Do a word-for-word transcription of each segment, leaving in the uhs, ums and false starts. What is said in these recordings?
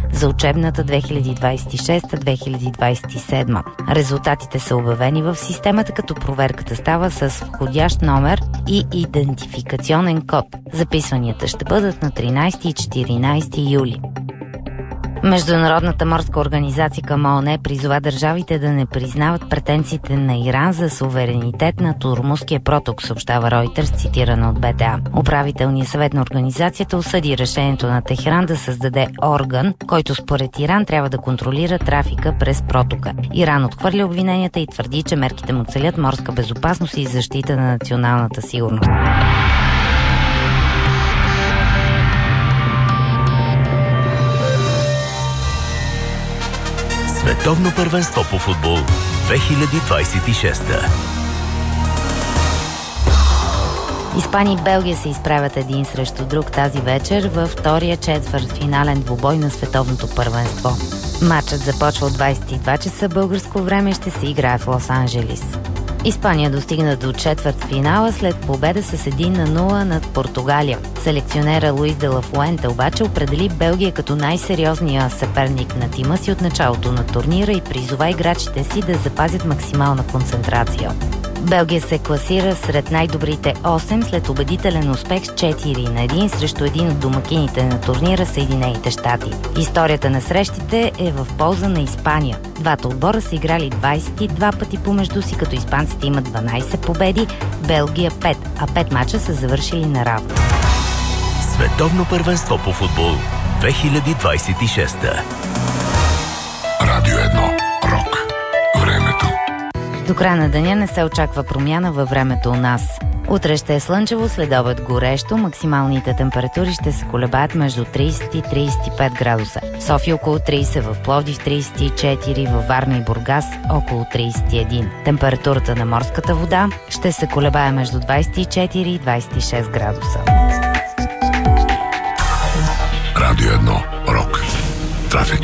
за учебната две хиляди двадесет и шеста - две хиляди двадесет и седма. Резултатите са обявени в системата, като проверката става с входящ номер и идентификационен код. Записванията ще бъдат на тринадесети и четиринадесети юли. Международната морска организация към ООН призова държавите да не признават претенциите на Иран за суверенитет над Ормузския проток, съобщава Reuters, цитирана от Б Т А. Управителният съвет на организацията осъди решението на Техеран да създаде орган, който според Иран трябва да контролира трафика през протока. Иран отхвърля обвиненията и твърди, че мерките му целят морска безопасност и защита на националната сигурност. Световно първенство по футбол две хиляди двадесет и шеста. Испания и Белгия се изправят един срещу друг тази вечер във втория четвъртфинален двубой на световното първенство. Матчът започва от двадесет и два часа българско време и ще се играе в Лос-Анджелис. Испания достигна до четвъртфинала след победа с един на нула над Португалия. Селекционера Луис де ла Фуенте обаче определи Белгия като най-сериозния съперник на тима си от началото на турнира и призова играчите си да запазят максимална концентрация. Белгия се класира сред най-добрите осем след убедителен успех с четири на едно срещу един от домакините на турнира Съединените щати. Историята на срещите е в полза на Испания. Двата отбора са играли двадесет и два пъти помежду си, като испанците имат дванадесет победи, Белгия пет, а пет мача са завършили наравно. Световно първенство по футбол две хиляди двадесет и шеста. Радио едно. Рок. Времето. До края на деня не се очаква промяна във времето у нас. Утре ще е слънчево, следобед горещо, максималните температури ще се колебаят между тридесет и тридесет и пет градуса. В София около тридесет, в Пловдив тридесет и четири, във Варна и Бургас около тридесет и едно. Температурата на морската вода ще се колебае между двадесет и четири и двадесет и шест градуса. Радио едно. Рок. Трафик.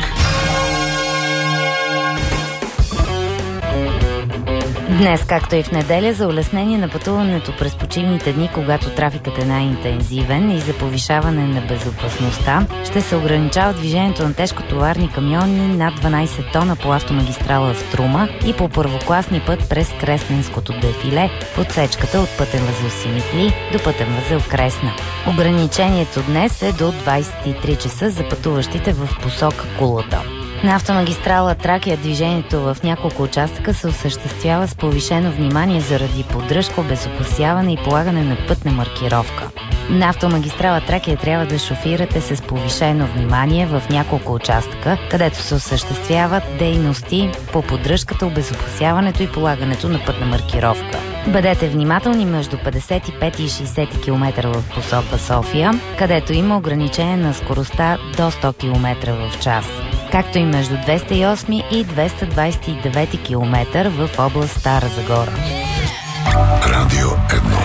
Днес, както и в неделя, за улеснение на пътуването през почивните дни, когато трафикът е най-интензивен и за повишаване на безопасността, ще се ограничава движението на тежкотоварни камиони над дванадесет тона по автомагистрала Струма и по първокласни път през Кресненското дефиле в отсечката от пътен възел Симитли до пътен възел Кресна. Ограничението днес е до двадесет и три часа за пътуващите в посока Кулата. На автомагистрала Тракия движението в няколко участъка се осъществява с повишено внимание заради поддръжка, обезопасяване и полагане на пътна маркировка. На автомагистрала Тракия трябва да шофирате с повишено внимание в няколко участъка, където се осъществяват дейности по поддръжката, обезопасяването и полагането на пътна маркировка. Бъдете внимателни между петдесет и пет и шейсет километра в посока София, където има ограничение на скоростта до сто километра в час, както и между двеста и осем и двеста двадесет и девет километра в област Стара Загора. Радио едно.